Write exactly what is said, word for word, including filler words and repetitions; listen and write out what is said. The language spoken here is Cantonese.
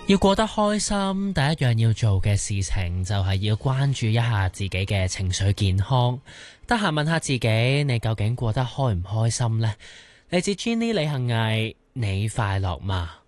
要過得開心，第一樣要做嘅事情就係要關注一下自己嘅情緒健康。得閒問下自己，你究竟過得開唔開心呢？嚟自 Jenny 李幸倪，你快樂嗎？